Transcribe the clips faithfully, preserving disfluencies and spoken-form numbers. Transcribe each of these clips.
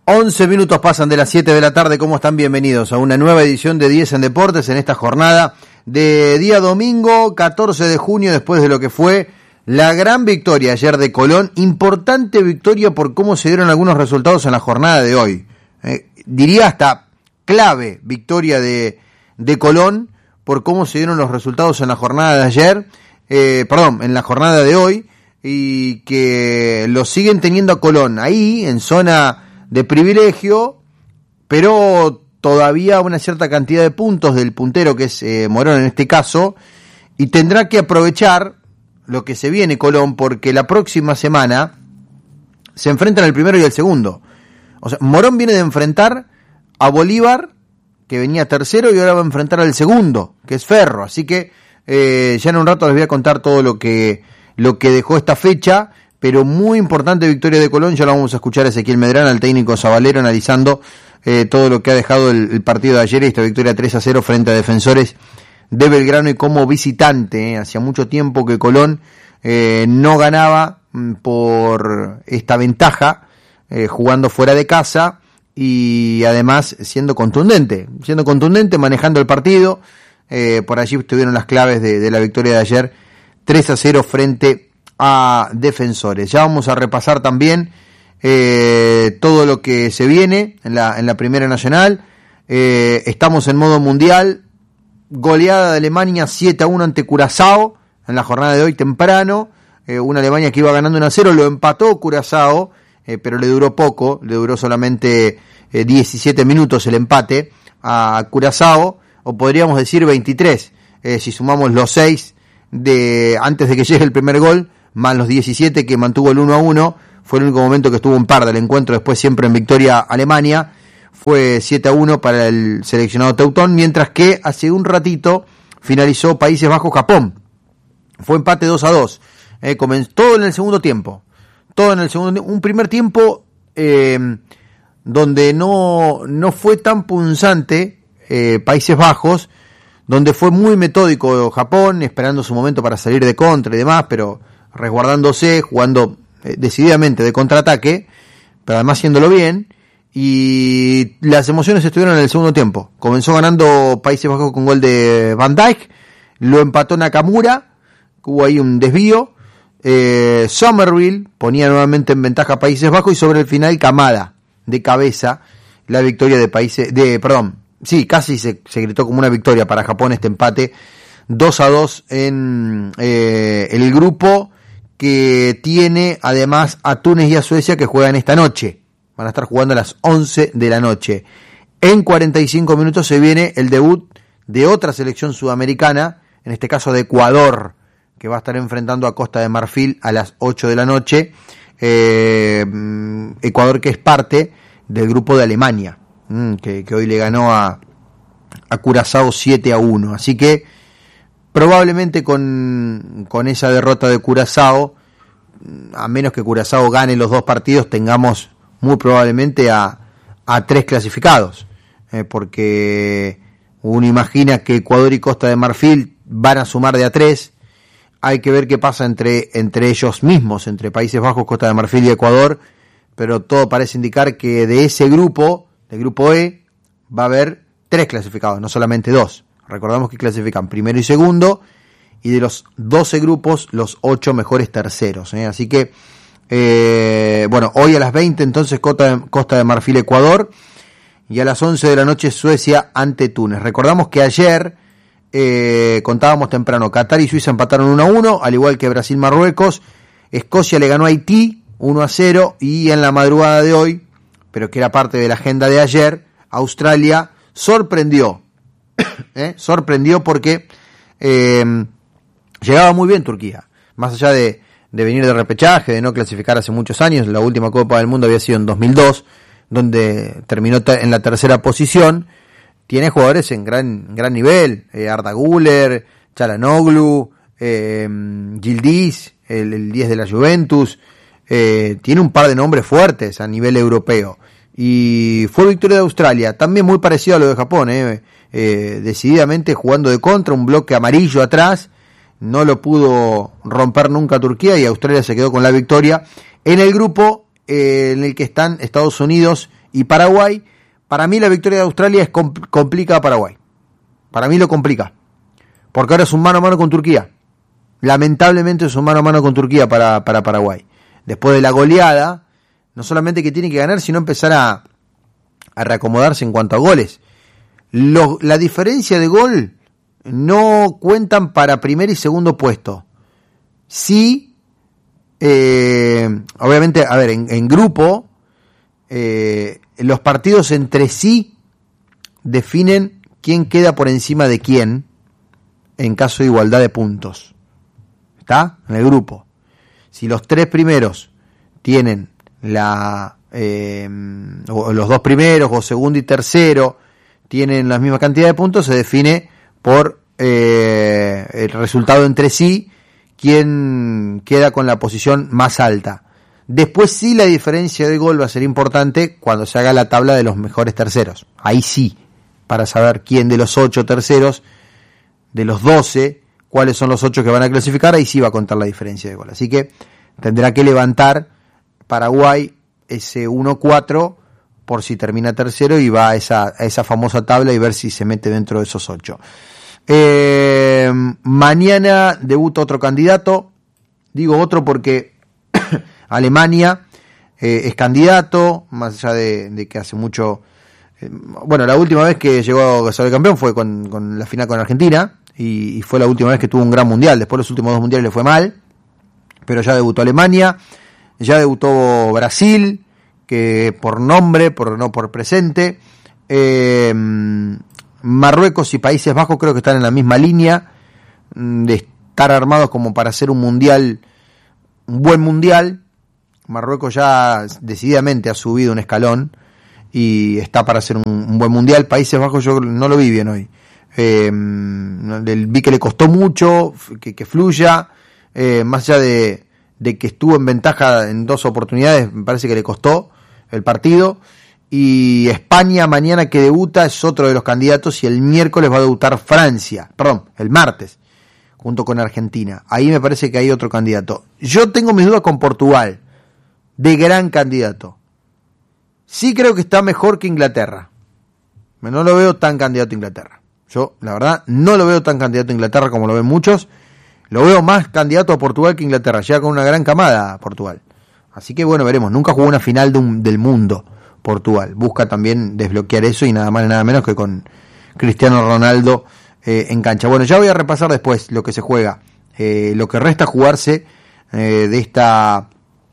once minutos pasan de las siete de la tarde. ¿Cómo están? Bienvenidos a una nueva edición de diez en Deportes en esta jornada de día domingo, catorce de junio, después de lo que fue la gran victoria ayer de Colón. Importante victoria por cómo se dieron algunos resultados en la jornada de hoy. Eh, diría hasta clave victoria de, de Colón por cómo se dieron los resultados en la jornada de ayer, eh, perdón, en la jornada de hoy, y que lo siguen teniendo a Colón ahí en zona de privilegio, pero todavía una cierta cantidad de puntos del puntero, que es eh, Morón en este caso, y tendrá que aprovechar lo que se viene Colón, porque la próxima semana se enfrentan el primero y el segundo. O sea, Morón viene de enfrentar a Bolívar, que venía tercero, y ahora va a enfrentar al segundo, que es Ferro. Así que eh, ya en un rato les voy a contar todo lo que, lo que dejó esta fecha, pero muy importante victoria de Colón. Ya lo vamos a escuchar a Ezequiel Medrano, al técnico Zabalero, analizando eh, todo lo que ha dejado el, el partido de ayer y esta victoria tres a cero frente a Defensores de Belgrano, y como visitante. Eh, hacía mucho tiempo que Colón eh, no ganaba mm, por esta ventaja, eh, jugando fuera de casa y además siendo contundente, siendo contundente, manejando el partido. Eh, por allí estuvieron las claves de, de la victoria de ayer, tres a cero frente a Defensores. Ya vamos a repasar también eh, todo lo que se viene en la, en la Primera Nacional. Eh, estamos en modo mundial. Goleada de Alemania siete a uno ante Curazao en la jornada de hoy temprano. Eh, una Alemania que iba ganando uno a cero, lo empató Curazao, eh, pero le duró poco, le duró solamente eh, diecisiete minutos el empate a Curazao, o podríamos decir veintitrés, eh, si sumamos los seis de antes de que llegue el primer gol, más los diecisiete que mantuvo el uno a uno. Fue el único momento que estuvo en par del encuentro, después siempre en victoria Alemania. Fue siete a uno para el seleccionado teutón, mientras que hace un ratito finalizó Países Bajos-Japón. Fue empate dos a dos. Eh, comenzó todo en el segundo tiempo. Todo en el segundo un primer tiempo eh, donde no, no fue tan punzante eh, Países Bajos, donde fue muy metódico Japón, esperando su momento para salir de contra y demás, pero resguardándose, jugando eh, decididamente de contraataque, pero además haciéndolo bien. Y las emociones estuvieron en el segundo tiempo. Comenzó ganando Países Bajos con gol de Van Dijk, lo empató Nakamura, hubo ahí un desvío, eh, Somerville ponía nuevamente en ventaja a Países Bajos, y sobre el final Kamada, de cabeza, la victoria de Países, de, perdón, sí, casi se, se gritó como una victoria para Japón este empate, dos a dos en eh, el grupo que tiene además a Túnez y a Suecia, que juegan esta noche. Van a estar jugando a las once de la noche. En cuarenta y cinco minutos se viene el debut de otra selección sudamericana, en este caso de Ecuador, que va a estar enfrentando a Costa de Marfil a las ocho de la noche. Eh, Ecuador, que es parte del grupo de Alemania, que, que hoy le ganó a, a Curazao siete a uno. Así que probablemente con, con esa derrota de Curazao, a menos que Curazao gane los dos partidos, tengamos muy probablemente a, a tres clasificados, eh, porque uno imagina que Ecuador y Costa de Marfil van a sumar de a tres. Hay que ver qué pasa entre, entre ellos mismos, entre Países Bajos, Costa de Marfil y Ecuador, pero todo parece indicar que de ese grupo, del grupo E, va a haber tres clasificados, no solamente dos. Recordamos que clasifican primero y segundo, y de los doce grupos, los ocho mejores terceros, ¿eh? Así que Eh, bueno, hoy a las veinte entonces Costa de, Costa de Marfil, Ecuador, y a las once de la noche Suecia ante Túnez. Recordamos que ayer eh, contábamos temprano, Qatar y Suiza empataron uno a uno, al igual que Brasil, Marruecos. Escocia le ganó a Haití uno a cero, y en la madrugada de hoy, pero que era parte de la agenda de ayer, Australia sorprendió, ¿eh? sorprendió porque eh, llegaba muy bien Turquía, más allá de de venir de repechaje, de no clasificar hace muchos años. La última Copa del Mundo había sido en dos mil dos, donde terminó en la tercera posición. Tiene jugadores en gran gran nivel, eh, Arda Güler, Çalhanoğlu, eh, Yildiz, el, el diez de la Juventus. Eh, tiene un par de nombres fuertes a nivel europeo. Y fue victoria de Australia, también muy parecido a lo de Japón, eh, eh, decididamente jugando de contra, un bloque amarillo atrás. No lo pudo romper nunca Turquía, y Australia se quedó con la victoria en el grupo eh, en el que están Estados Unidos Y Paraguay, para mí la victoria de Australia es compl- complica a Paraguay. Para mí lo complica. Porque ahora es un mano a mano con Turquía. Lamentablemente es un mano a mano con Turquía para, para Paraguay. Después de la goleada, no solamente que tiene que ganar, sino empezar a, a reacomodarse en cuanto a goles. Los, la diferencia de gol no cuentan para primer y segundo puesto. Sí, eh, obviamente, a ver, en, en grupo, eh, los partidos entre sí definen quién queda por encima de quién en caso de igualdad de puntos. ¿Está? En el grupo. Si los tres primeros tienen la eh, o los dos primeros o segundo y tercero tienen la misma cantidad de puntos, se define por eh, el resultado entre sí quién queda con la posición más alta. Después sí la diferencia de gol va a ser importante cuando se haga la tabla de los mejores terceros. Ahí sí, para saber quién de los ocho terceros, de los doce, cuáles son los ocho que van a clasificar, ahí sí va a contar la diferencia de gol. Así que tendrá que levantar Paraguay ese uno cuatro por si termina tercero y va a esa, a esa famosa tabla y ver si se mete dentro de esos ocho. Eh, mañana debuta otro candidato, digo otro porque Alemania eh, es candidato, más allá de, de que hace mucho, eh, bueno, la última vez que llegó a ser campeón fue con, con la final con Argentina, y, y fue la última vez que tuvo un gran mundial. Después los últimos dos mundiales le fue mal, pero ya debutó Alemania, ya debutó Brasil, que por nombre, por no por presente, eh, Marruecos y Países Bajos creo que están en la misma línea de estar armados como para hacer un mundial, un buen mundial. Marruecos ya decididamente ha subido un escalón y está para hacer un, un buen mundial. Países Bajos yo no lo vi bien hoy. Eh, vi que le costó mucho que, que fluya, eh, más allá de, de que estuvo en ventaja en dos oportunidades, me parece que le costó el partido. Y España mañana que debuta es otro de los candidatos, y el miércoles va a debutar Francia, perdón, el martes, junto con Argentina. Ahí me parece que hay otro candidato. Yo tengo mis dudas con Portugal, de gran candidato. Sí creo que está mejor que Inglaterra. No lo veo tan candidato a Inglaterra. Yo, la verdad, no lo veo tan candidato a Inglaterra como lo ven muchos. Lo veo más candidato a Portugal que Inglaterra. Llega con una gran camada a Portugal. Así que bueno, veremos. Nunca jugó una final de un, del mundo Portugal. Busca también desbloquear eso, y nada más y nada menos que con Cristiano Ronaldo eh, en cancha. Bueno, ya voy a repasar después lo que se juega. Eh, lo que resta jugarse eh, de esta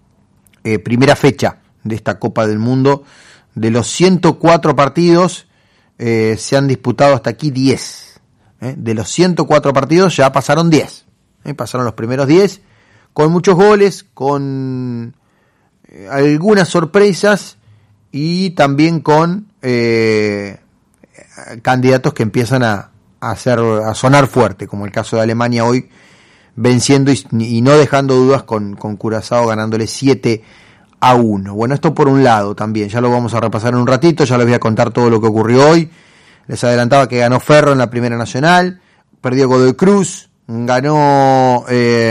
eh, primera fecha de esta Copa del Mundo. De los ciento cuatro partidos, eh, se han disputado hasta aquí diez. Eh. De los ciento cuatro partidos ya pasaron diez. Eh. Pasaron los primeros diez, con muchos goles, con eh, algunas sorpresas, y también con eh, candidatos que empiezan a, a, hacer, a sonar fuerte, como el caso de Alemania hoy, venciendo y, y no dejando dudas con, con Curazao, ganándole siete a uno. Bueno, esto por un lado también, ya lo vamos a repasar en un ratito, ya les voy a contar todo lo que ocurrió hoy. Les adelantaba que ganó Ferro en la Primera Nacional, perdió Godoy Cruz, ganó... Eh,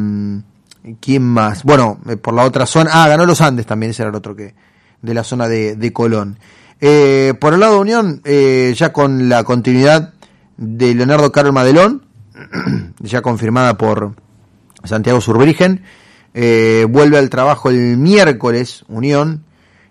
¿quién más? Bueno, eh, por la otra zona, ah, ganó Los Andes también, ese era el otro que... de la zona de, de Colón. Eh, por el lado de Unión, eh, ya con la continuidad de Leonardo Carol Madelón, ya confirmada por Santiago Surbrigen, eh, vuelve al trabajo el miércoles Unión,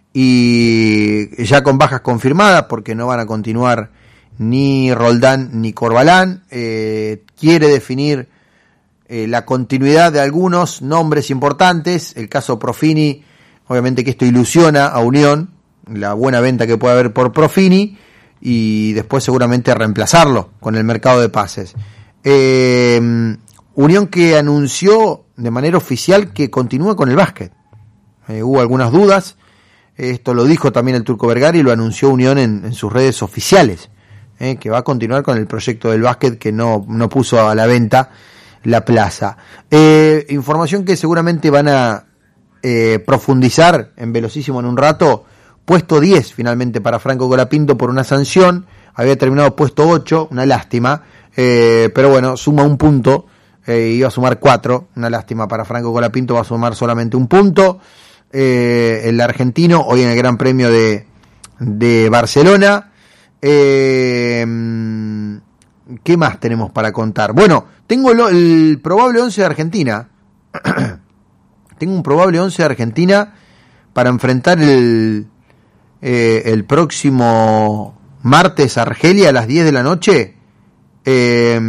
y ya con bajas confirmadas, porque no van a continuar ni Roldán ni Corbalán. Eh, quiere definir eh, la continuidad de algunos nombres importantes, el caso Profini. Obviamente que esto ilusiona a Unión, la buena venta que puede haber por Profini, y después seguramente reemplazarlo con el mercado de pases. Eh, Unión que anunció de manera oficial que continúa con el básquet. Eh, hubo algunas dudas, esto lo dijo también el Turco Vergara y lo anunció Unión en, en sus redes oficiales, eh, que va a continuar con el proyecto del básquet, que no, no puso a la venta la plaza. Eh, información que seguramente van a Eh, profundizar en Velocísimo en un rato. Puesto diez finalmente para Franco Colapinto por una sanción, había terminado puesto ocho, una lástima, eh, pero bueno, suma un punto, eh, iba a sumar cuatro, una lástima para Franco Colapinto, va a sumar solamente un punto. Eh, el argentino hoy en el Gran Premio de, de Barcelona. Eh, ¿Qué más tenemos para contar? Bueno, tengo lo, el probable once de Argentina. Tengo un probable once de Argentina para enfrentar el, eh, el próximo martes a Argelia a las diez de la noche. Eh,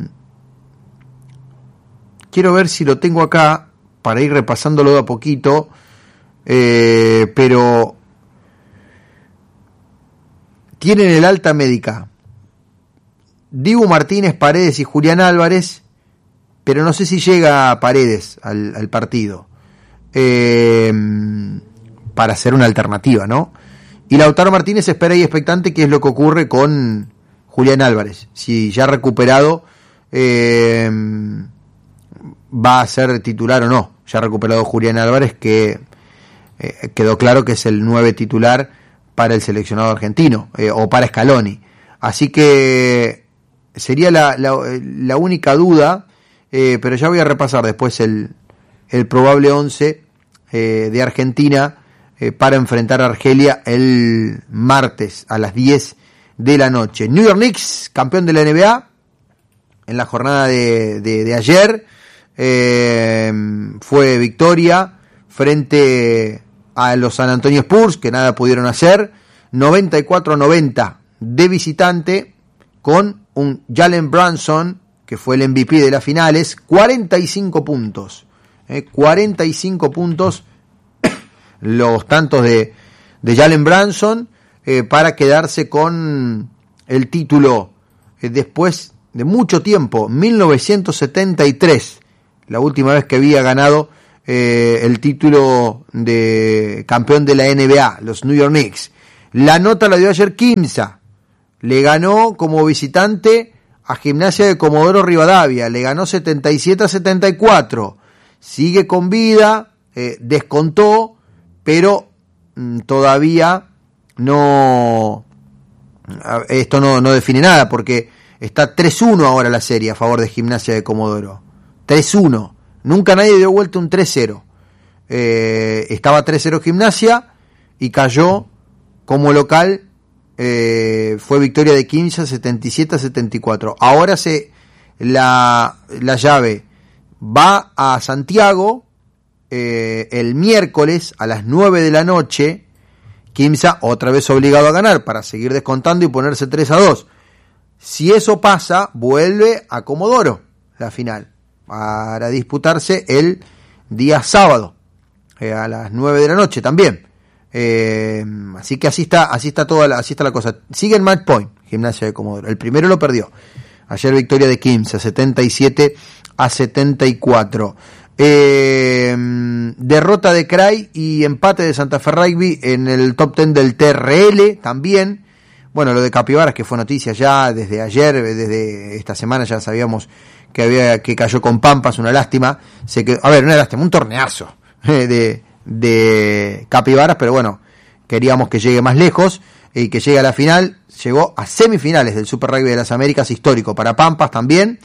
quiero ver si lo tengo acá para ir repasándolo de a poquito. Eh, pero tienen el alta médica Dibu Martínez, Paredes y Julián Álvarez, pero no sé si llega Paredes al, al partido eh, para hacer una alternativa, ¿no? Y Lautaro Martínez espera y expectante qué es lo que ocurre con Julián Álvarez, si ya recuperado eh, va a ser titular o no. Ya recuperado Julián Álvarez, que eh, quedó claro que es el nueve titular para el seleccionado argentino, eh, o para Scaloni. Así que sería la, la, la única duda, eh, pero ya voy a repasar después el, el probable once eh, de Argentina eh, para enfrentar a Argelia el martes a las diez de la noche. New York Knicks, campeón de la N B A, en la jornada de, de, de ayer, eh, fue victoria frente a los San Antonio Spurs, que nada pudieron hacer, noventa y cuatro a noventa de visitante, con un Jalen Brunson, que fue el M V P de las finales, cuarenta y cinco puntos, eh, cuarenta y cinco puntos, los tantos de, de Jalen Brunson, eh, para quedarse con el título eh, después de mucho tiempo, mil novecientos setenta y tres, la última vez que había ganado eh, el título de campeón de la N B A, los New York Knicks. La nota la dio ayer Quimsa, le ganó como visitante a Gimnasia de Comodoro Rivadavia, le ganó setenta y siete a setenta y cuatro, sigue con vida, eh, descontó, pero mmm, todavía no, esto no, no define nada, porque está tres uno ahora la serie a favor de Gimnasia de Comodoro, tres uno, nunca nadie dio vuelta un tres cero, eh, estaba tres cero Gimnasia y cayó como local. Eh, fue victoria de Quimsa setenta y siete a setenta y cuatro. Ahora se la, la llave va a Santiago eh, el miércoles a las nueve de la noche. Quimsa otra vez obligado a ganar para seguir descontando y ponerse tres a dos. Si eso pasa, vuelve a Comodoro la final para disputarse el día sábado eh, a las nueve de la noche también. Eh, así que así está, así está toda la, así está la cosa. Sigue en match point Gimnasia de Comodoro. El primero lo perdió. Ayer victoria de Quimsa, setenta y siete a setenta y cuatro. Eh, derrota de Cray y empate de Santa Fe Rugby en el top diez del T R L también. Bueno, lo de Capivaras, que fue noticia ya desde ayer, desde esta semana ya sabíamos que había, que cayó con Pampas, una lástima. Se quedó, a ver, una lástima, un torneazo eh, de de Capivaras, pero bueno, queríamos que llegue más lejos y que llegue a la final. Llegó a semifinales del Super Rugby de las Américas, histórico para Pampas también.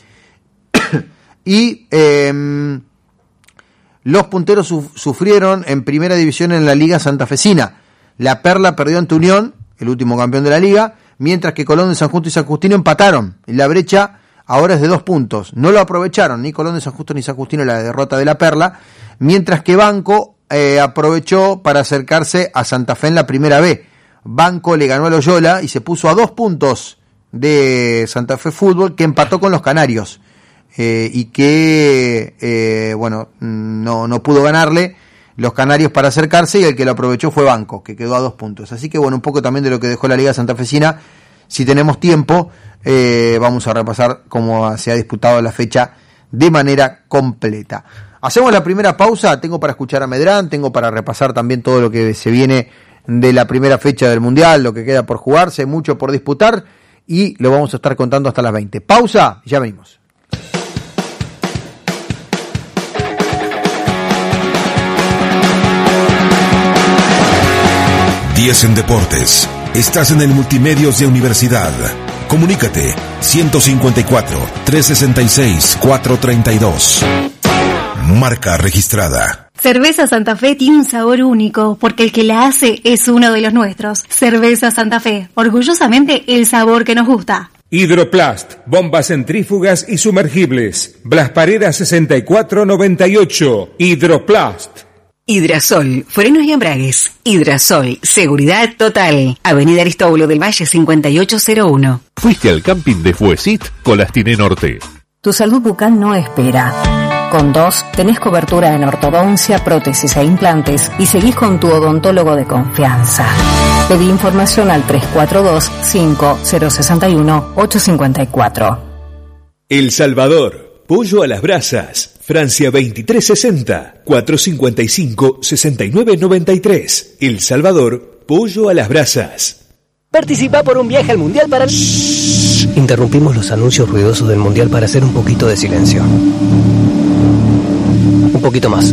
Y eh, los punteros su- sufrieron en primera división en la Liga Santafesina. La Perla perdió ante Unión, el último campeón de la liga, mientras que Colón de San Justo y San Justino empataron. Y la brecha ahora es de dos puntos. No lo aprovecharon ni Colón de San Justo ni San Justino la derrota de la Perla, mientras que Banco Eh, aprovechó para acercarse a Santa Fe en la primera B. Banco le ganó a Loyola y se puso a dos puntos de Santa Fe Fútbol, que empató con los Canarios eh, y que eh, bueno, no, no pudo ganarle los Canarios para acercarse, y el que lo aprovechó fue Banco, que quedó a dos puntos. Así que bueno, un poco también de lo que dejó la Liga Santafesina. Si tenemos tiempo, eh, vamos a repasar cómo se ha disputado la fecha de manera completa. Hacemos la primera pausa, tengo para escuchar a Medrán, tengo para repasar también todo lo que se viene de la primera fecha del Mundial, lo que queda por jugarse, mucho por disputar, y lo vamos a estar contando hasta las veinte. Pausa, ya venimos. diez en Deportes. Estás en el Multimedios de Universidad. Comunícate ciento cincuenta y cuatro, trescientos sesenta y seis, cuatrocientos treinta y dos. Marca registrada. Cerveza Santa Fe tiene un sabor único, porque el que la hace es uno de los nuestros. Cerveza Santa Fe, orgullosamente el sabor que nos gusta. Hidroplast, bombas centrífugas y sumergibles. Blas Paredes sesenta y cuatro noventa y ocho. Hidroplast. Hidrasol, frenos y embragues. Hidrasol, seguridad total. Avenida Aristóbulo del Valle cincuenta y ocho cero uno. Fuiste al camping de Fuesit, Colastiné Norte. Tu salud bucal no espera. Con dos, tenés cobertura en ortodoncia, prótesis e implantes y seguís con tu odontólogo de confianza. Pedí información al tres cuatro dos, cinco cero seis uno, ocho cinco cuatro. El Salvador, pollo a las brasas. Francia veintitrés sesenta, cuatrocientos cincuenta y cinco, sesenta y nueve noventa y tres. El Salvador, pollo a las brasas. Participa por un viaje al Mundial para... Shhh. Interrumpimos los anuncios ruidosos del Mundial para hacer un poquito de silencio. Un poquito más.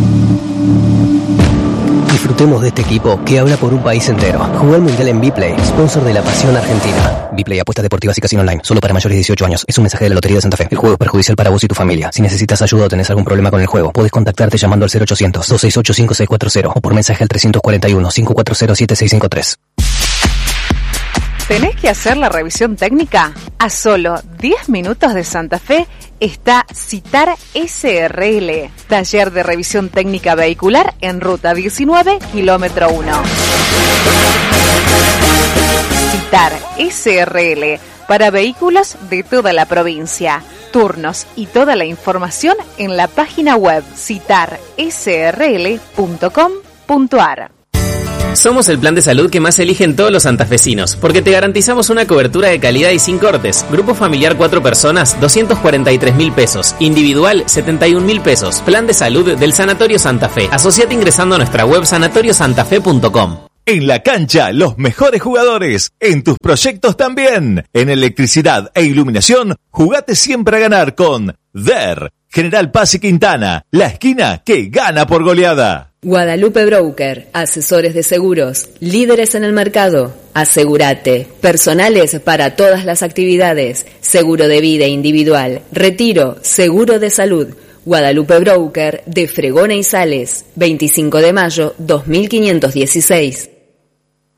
Disfrutemos de este equipo que habla por un país entero. Juega el Mundial en Biplay, sponsor de la pasión argentina. Biplay, apuestas deportivas y casino online, solo para mayores de dieciocho años. Es un mensaje de la Lotería de Santa Fe. El juego es perjudicial para vos y tu familia. Si necesitas ayuda o tenés algún problema con el juego, podés contactarte llamando al cero ochocientos, dos seis ocho, cinco seis cuatro cero o por mensaje al trescientos cuarenta y uno, cinco cuatro cero, siete seis cinco tres. ¿Tenés que hacer la revisión técnica? A solo diez minutos de Santa Fe está Citar S R L, taller de revisión técnica vehicular en ruta diecinueve, kilómetro uno. Citar S R L, para vehículos de toda la provincia. Turnos y toda la información en la página web citar s r l punto com punto a r. Somos el plan de salud que más eligen todos los santafesinos, porque te garantizamos una cobertura de calidad y sin cortes. Grupo familiar cuatro personas, doscientos cuarenta y tres mil pesos. Individual, setenta y un mil pesos. Plan de salud del Sanatorio Santa Fe. Asociate ingresando a nuestra web sanatorio santa fe punto com. En la cancha, los mejores jugadores. En tus proyectos también. En electricidad e iluminación, jugate siempre a ganar con D E R. General Paz y Quintana, la esquina que gana por goleada. Guadalupe Broker, asesores de seguros, líderes en el mercado. Asegúrate, personales para todas las actividades, seguro de vida individual, retiro, seguro de salud. Guadalupe Broker de Fregona y Sales, veinticinco de mayo, dos mil quinientos dieciséis.